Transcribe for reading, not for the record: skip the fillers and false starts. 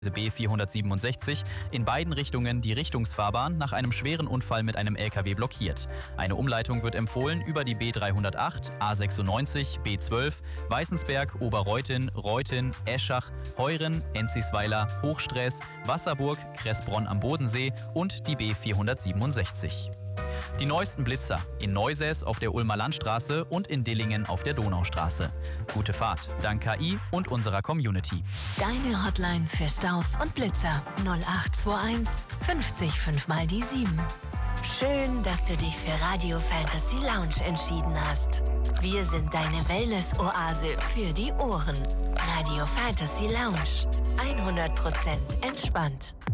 B467 in beiden Richtungen die Richtungsfahrbahn nach einem schweren Unfall mit einem LKW blockiert. Eine Umleitung wird empfohlen über die B308, A96, B12, Weißensberg, Oberreutin, Reutin, Eschach, Heuren, Enzisweiler, Hochsträß, Wasserburg, Kressbronn am Bodensee und die B467. Die neuesten Blitzer in Neusäß auf der Ulmer Landstraße und in Dillingen auf der Donaustraße. Gute Fahrt, dank KI und unserer Community. Deine Hotline für Staus und Blitzer 0821 50 5 mal die 7. Schön, dass du dich für Radio Fantasy Lounge entschieden hast. Wir sind deine Wellness-Oase für die Ohren. Radio Fantasy Lounge. 100% entspannt.